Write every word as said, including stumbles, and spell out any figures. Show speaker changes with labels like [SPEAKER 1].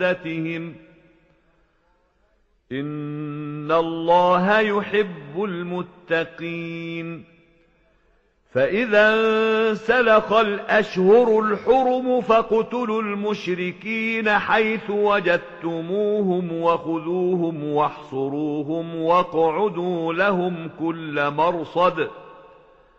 [SPEAKER 1] بِسُنَّتِهِمْ ۗ إِنَّ اللَّهَ يُحِبُّ الْمُتَّقِينَ. فَإِذَا انسَلَخَ الْأَشْهُرُ الْحُرُمُ فَاقْتُلُوا الْمُشْرِكِينَ حَيْثُ وَجَدتُّمُوهُمْ وَخُذُوهُمْ وَاحْصُرُوهُمْ وَاقْعُدُوا لَهُمْ كُلَّ مَرْصَدٍ